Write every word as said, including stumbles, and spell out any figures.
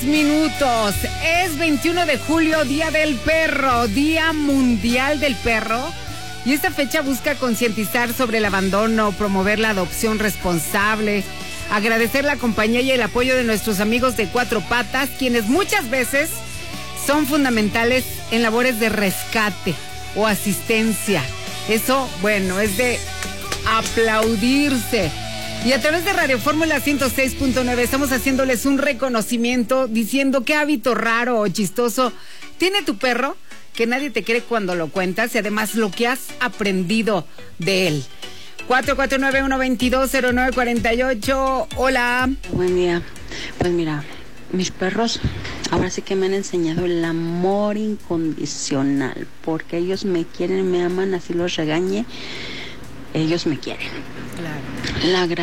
minutos. Es veintiuno de julio, Día del Perro, Día Mundial del Perro. Y esta fecha busca concientizar sobre el abandono, promover la adopción responsable, agradecer la compañía y el apoyo de nuestros amigos de Cuatro Patas, quienes muchas veces son fundamentales en labores de rescate o asistencia. Eso, bueno, es de aplaudirse. Y a través de Radio Fórmula ciento seis punto nueve estamos haciéndoles un reconocimiento diciendo qué hábito raro o chistoso tiene tu perro que nadie te cree cuando lo cuentas y además lo que has aprendido de él. cuatro cuatro nueve, uno dos dos, cero nueve cuatro ocho. Hola. Buen día. Pues mira, mis perros ahora sí que me han enseñado el amor incondicional, porque ellos me quieren, me aman, así los regañe, ellos me quieren. Claro. La